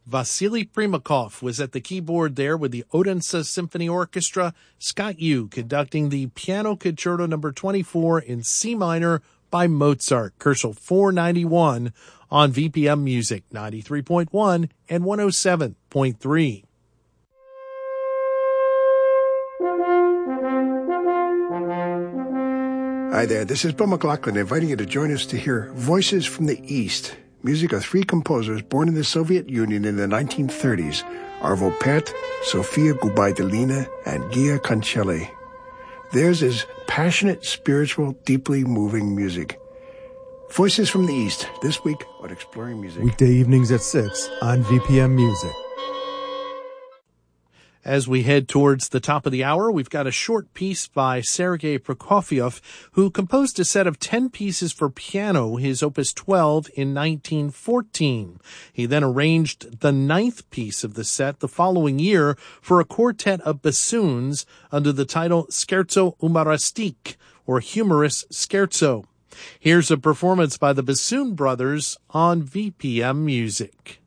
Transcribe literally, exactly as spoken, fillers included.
Vasily Primakov was at the keyboard there with the Odense Symphony Orchestra. Scott Yu conducting the Piano Concerto number twenty-four in C minor by Mozart, Kerschel four ninety-one on V P M Music ninety-three point one and one oh seven point three. Hi there, this is Bill McLaughlin inviting you to join us to hear Voices from the East, music of three composers born in the Soviet Union in the nineteen thirties, Arvo Pärt, Sofia Gubaidulina, and Gia Cancelli. Theirs is passionate, spiritual, deeply moving music. Voices from the East, this week on Exploring Music. Weekday evenings at six on V P M Music. As we head towards the top of the hour, we've got a short piece by Sergei Prokofiev, who composed a set of ten pieces for piano, his opus twelve, in nineteen fourteen. He then arranged the ninth piece of the set the following year for a quartet of bassoons under the title Scherzo Umoristique, or Humorous Scherzo. Here's a performance by the Bassoon Brothers on V P M Music.